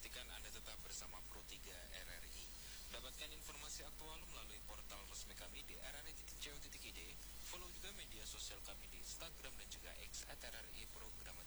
pastikan Anda tetap bersama Pro3 RRI. Dapatkan informasi aktual melalui portal resmi kami di rri.co.id. Follow juga media sosial kami di Instagram dan juga X @RRI Program